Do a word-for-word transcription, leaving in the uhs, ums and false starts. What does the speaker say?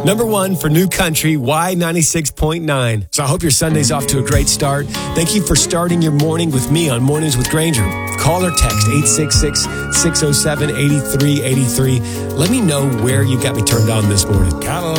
Number one for New Country, Y ninety-six point nine. So I hope your Sunday's off to a great start. Thank you for starting your morning with me on Mornings with Granger. Call or text eight six six, six oh seven, eight three eight three. Let me know where you got me turned on this morning.